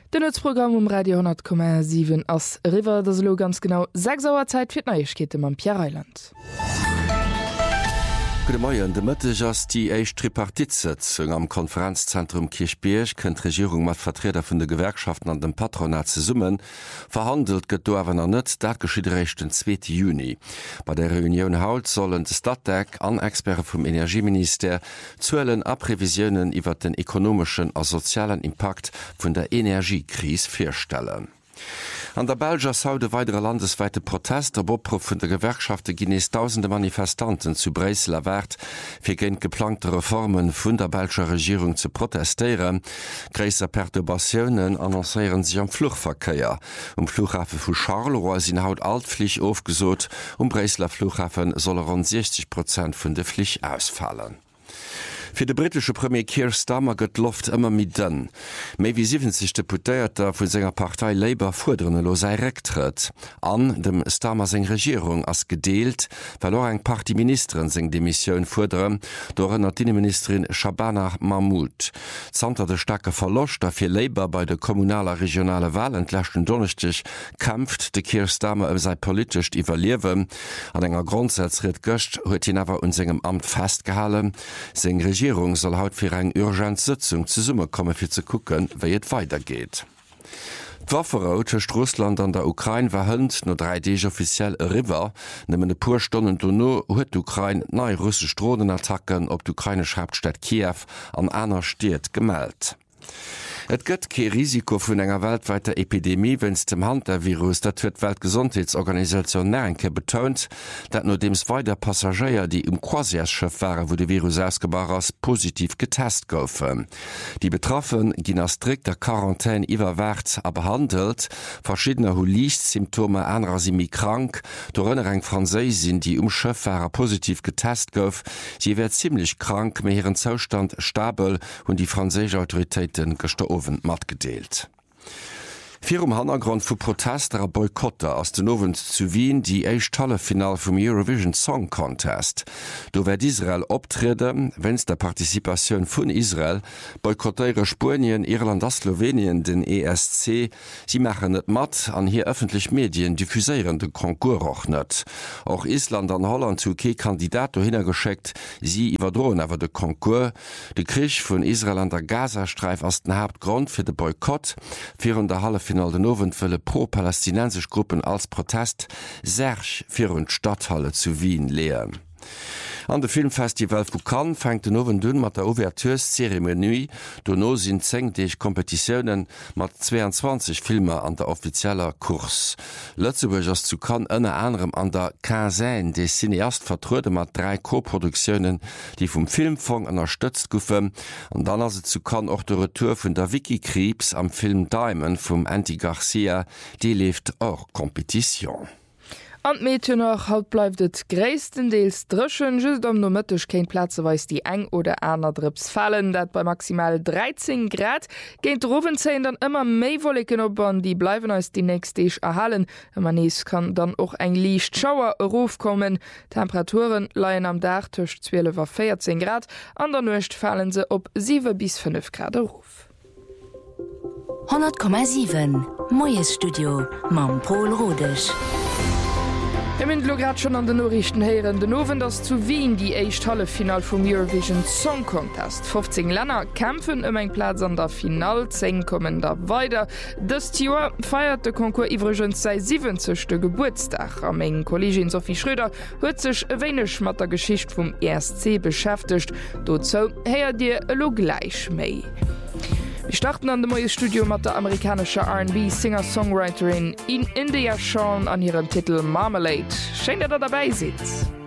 Den Netzprogramm um Radio 10,7 ass River das lo ganz genau 6 Auer Zeit fir Neuigkeiten am Pierre Island. Gute Morgen, de Mittwoch ass die eich Tripartitsitzung am Konferenzzentrum Kirchberg kënnt Regierung mat Vertreter vun de Gewerkschaften an dem Patronat ze summen. Verhandelt gëtt do awer net, dat geschieet recht den 2. Juni. Bei der Reunion haut sollen de Stadtdeck an Experte vum Energieminister zuelen Abrevisionen iwwer den ekonomischen a sozialen Impact vun der Energiekrise firstellen. An der Belger saude weitere landesweite Protest op Opruf vun der Gewerkschafte genees tausende Manifestanten zu Bresel erwert, fir géint geplante Reformen vun der Belger Regierung zu protestieren. Gräser Perturbationen annoncéieren sich am Fluchverkeier. Flughafen vu Charleroi sind haut altpflich aufgesot, Bresler Flughafen soll rund 60% vun de Pflich ausfallen. Für de britische Premier Keir Starmer gëtt Luft immer mit dünn. Méi wie 70 Deputéierter vun senger Partei Labour fordernne lo sei Rücktritt. An dem Starmer seg Regierung ass gedeelt, weil auch eng Partyministerin seg Demissioun fordern, dorënner Innenministerin Shabana Mahmoud. Zanter de starke Verlosch, da fir Labour bei de kommunaler regionale Wahl entlächten Donnerstag kämpft de Keir Starmer sei politisch iwwerliewen. An enger Grundsatzrit Göcht huet hin awer un segem Amt festgehalen. Seng Regierung soll haut fir eng Urgentsitzung zu Summe komme fir zu gucken, wie het weitergeht. D'Wafferout zwischen Russland an der Ukraine verhënnt no 3 Dagen offiziell River, nëmmen e puer Stonnen donno huet d'Ukraine nei russsisch Drohnenattacken op d'ukrainesch Hauptstadt Kiew an einer Stadt gemeldt. Et gëtt ke Risiko vun enger weltweiter Epidemie wenns dem Hand der Virus, dat huet Weltgesundheitsorganisation Närenke betont, dat no dems weiter Passagier, die Croisièreschiff waren, wo de Virus ausgebar ass, positiv getest goufen. Die Betroffen ginn as strikter Quarantäne iwwerwärt a behandelt, verschiedener hu Lichtsymptome anrer simi krank, dorënner eng Franzésin, die Schiff waren positiv getest gouf, sie wär ziemlich krank, me hireieren Zustand stabel hun die franzésische Autoritäten gestorben mat gedeelt. Vier Hannergrund vu Protester a Boykotter aus den Owen zu Wien die Eichtallefinal vom Eurovision Song Contest. Do werd Israel optrede, wenns der Partizipation vun Israel, boykottéiere Spurien, Irland a Slowenien den ESC, sie machen net mat an hier öffentlich Medien diffuséieren den Konkurs och net. Auch Island an Holland zu Kandidato hingeschickt, sie iwwerdroen awer de Konkurs. De Krich vun Israel an der Gazastreif as den Hauptgrund fir de Boykott, der Halle Final den Owen fëlle pro-palästinensisch Gruppen als Protest Serch fir hun Stadthalle zu Wien leeren. An de Filmfestival vu Cannes fängt den Owen dünn mat der Ouverturezeremonie, donno sind 10 Kompetitionen mat 22 Filme an der offizieller Kurs. Lëtzeburg ass zu Cannes ënner anderem an der Quinzaine de Cineast vertruede mat 3 Co-Produktionen, die vum Filmfonds unterstützt goufen, an dann as se zu Cannes och de Retour vun der Vicky Krieps am Film Diamond vum Andy Garcia, die lebt auch Kompetition. An Mädchenach haut bleibt et gréistendeels drëschen, just am no mëttech kein Platze weis die eng oder aner Drips fallen, dat bei maximal 13 Grad géint Rowenzein dann immer méi Wolken opbern, die bleiwen als die nächst Deeg erhalen. Manees kann dann och eng liicht Schauer Ruf kommen. Temperaturen leien am Dach tech 12 a 14 Grad, an der Nucht fallen se op 7 bis 5 Grad Ruf. 100,7 Moes Studio mam Paul Rodech. Grad schon an den Nachrichten heieren den Owen das zu Wien die Eichtallefinal vom Eurovision Song Contest. 15 Länder kämpfen eng Platz an der Final, 10 kommen da weiter. Das Jahr feiert der Konkurs übrigens sei 70. Geburtstag. Am engen Kollegin Sophie Schröder huet sich wenig mit der Geschichte vom ESC beschäftigt. Dazu heiert dir lo gleich mei. Wir starten an dem neue Studio mit der amerikanischen R&B-Singer-Songwriterin India Shawn an ihrem Titel Marmalade. Schön, dass ihr dabei seid.